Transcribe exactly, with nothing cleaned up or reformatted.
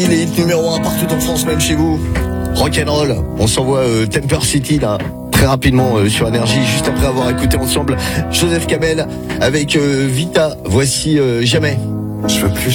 Il est numéro un partout en France, même chez vous. Rock'n'roll, on s'envoie euh, Temper City là très rapidement euh, sur Énergie, juste après avoir écouté ensemble Joseph Kamel avec euh, Vita. Voici euh, Jamais. Je veux plus